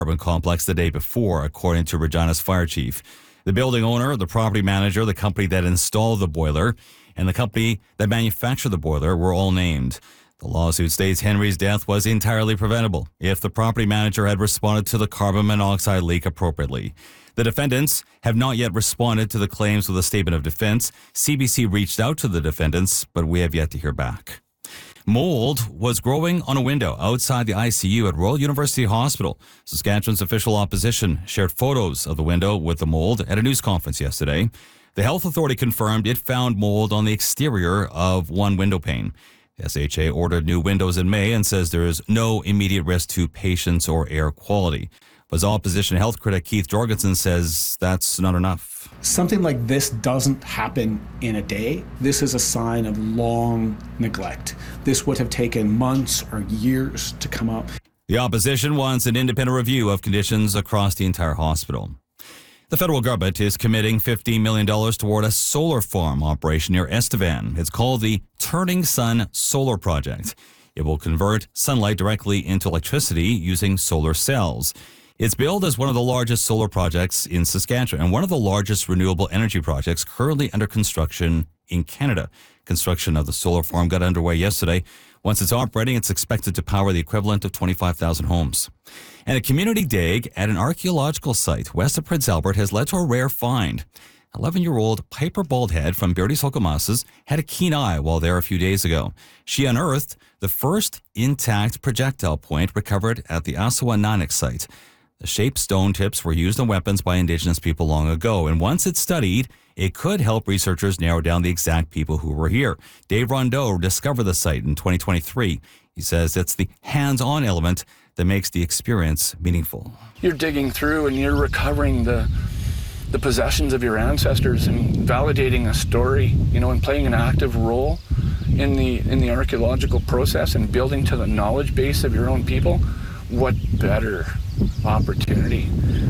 apartment complex the day before, according to Regina's fire chief. The building owner, the property manager, the company that installed the boiler, and the company that manufactured the boiler were all named. The lawsuit states Henry's death was entirely preventable if the property manager had responded to the carbon monoxide leak appropriately. The defendants have not yet responded to the claims with a statement of defense. CBC reached out to the defendants, but we have yet to hear back. Mold was growing on a window outside the ICU at Royal University Hospital. Saskatchewan's official opposition shared photos of the window with the mold at a news conference yesterday. The health authority confirmed it found mold on the exterior of one window pane. The SHA ordered new windows in May and says there is no immediate risk to patients or air quality. But opposition health critic Keith Jorgensen says that's not enough. Something like this doesn't happen in a day. This is a sign of long neglect. This would have taken months or years to come up. The opposition wants an independent review of conditions across the entire hospital. The federal government is committing $15 million toward a solar farm operation near Estevan. It's called the Turning Sun Solar Project. It will convert sunlight directly into electricity using solar cells. It's billed as one of the largest solar projects in Saskatchewan and one of the largest renewable energy projects currently under construction in Canada. Construction of the solar farm got underway yesterday. Once it's operating, it's expected to power the equivalent of 25,000 homes. And a community dig at an archaeological site west of Prince Albert has led to a rare find. 11-year-old Piper Baldhead from Beardy's Hokomasses had a keen eye while there a few days ago. She unearthed the first intact projectile point recovered at the Asawananek site. The shaped stone tips were used in weapons by Indigenous people long ago, and once it's studied, it could help researchers narrow down the exact people who were here. Dave Rondeau discovered the site in 2023. He says it's the hands-on element that makes the experience meaningful. You're digging through and you're recovering the possessions of your ancestors and validating a story, and playing an active role in the archaeological process and building to the knowledge base of your own people. What better opportunity?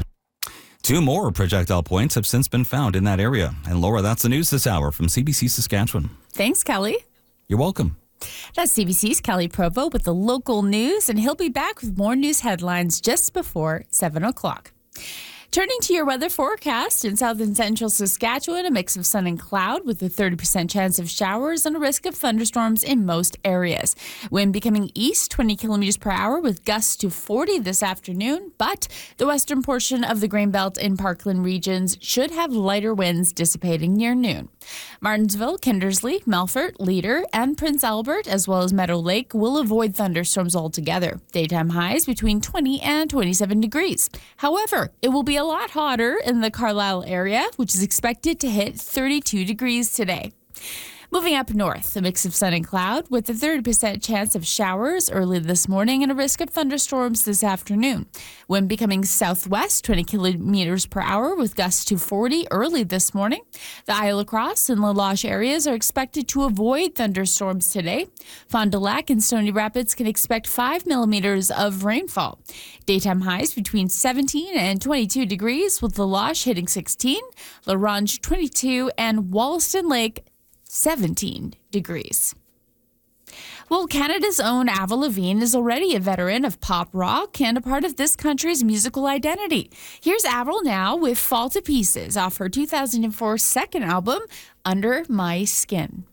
2 more projectile points have since been found in that area. And Laura, that's the news this hour from CBC Saskatchewan. Thanks, Kelly. You're welcome. That's CBC's Kelly Provo with the local news, and he'll be back with more news headlines just before 7 o'clock. Turning to your weather forecast, in south and central Saskatchewan, a mix of sun and cloud with a 30% chance of showers and a risk of thunderstorms in most areas. Wind becoming east 20 kilometers per hour with gusts to 40 this afternoon, but the western portion of the Grain Belt and Parkland regions should have lighter winds dissipating near noon. Martinsville, Kindersley, Melfort, Leader, and Prince Albert, as well as Meadow Lake, will avoid thunderstorms altogether. Daytime highs between 20 and 27 degrees. However, it will be a lot hotter in the Carlisle area, which is expected to hit 32 degrees today. Moving up north, a mix of sun and cloud with a 30% chance of showers early this morning and a risk of thunderstorms this afternoon. Wind becoming southwest 20 kilometers per hour with gusts to 40 early this morning. The Isle La Crosse and La Loche areas are expected to avoid thunderstorms today. Fond du Lac and Stony Rapids can expect 5 millimeters of rainfall. Daytime highs between 17 and 22 degrees with La Loche hitting 16, La Ronge 22, and Wollaston Lake 17 degrees. Well, Canada's own Avril Lavigne is already a veteran of pop rock and a part of this country's musical identity. Here's Avril now with Fall to Pieces off her 2004 second album, Under My Skin.